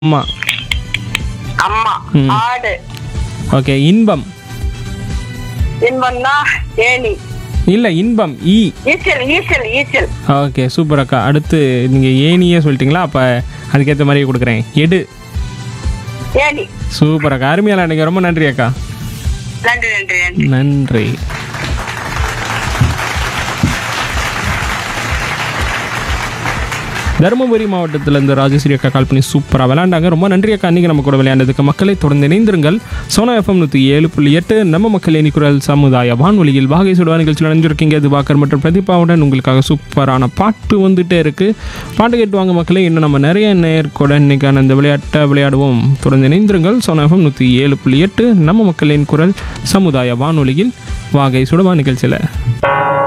அம்மா. அம்மா. ம். ஆடு. ஓகே. இன்பம். இன்பம்னா ஏணி. இல்லை, இன்பம். ஈ. ஈச்சல் ஈச்சல் ஈச்சல். ஓகே, சூப்பர் அக்கா. அடுத்து நீங்கள் ஏனியே சொல்லிட்டீங்களா? அப்போ அதுக்கேற்ற மாதிரியே கொடுக்குறேன். எடு. ஏணி. சூப்பர் அக்கா, அருமையால நீங்கள் ரொம்ப நன்றி அக்கா. நன்றி நன்றி நன்றி. நன்றி. தருமபுரி மாவட்டத்திலேருந்து ராஜஸ்ரீ அக்கா கால் பண்ணி சூப்பராக விளையாண்டாங்க. ரொம்ப நன்றி அக்கா. அன்றைக்கி நம்ம கூட விளையாண்டதுக்கு மக்களை தொடர்ந்து இணைந்திருங்கள். சோனா FM 107.8 நம்ம மக்கள் இனி குரல் சமுதாய வானொலியில் வாகை சுடுவா நிகழ்ச்சியில் நினைஞ்சிருக்கீங்க. திவாகர் மற்றும் பிரதீபாவுடன் உங்களுக்காக சூப்பரான பாட்டு வந்துட்டே இருக்குது. பாட்டு கேட்டுவாங்க மக்களே. இன்னும் நம்ம நிறைய நேர்கூட இன்றைக்கான இந்த விளையாட்டை விளையாடுவோம். தொடர்ந்து இணைந்திருங்கள். சோனா FM 107.8 நம்ம மக்களின் குரல் சமுதாய வானொலியில் வாகை சுடுவா நிகழ்ச்சியில்.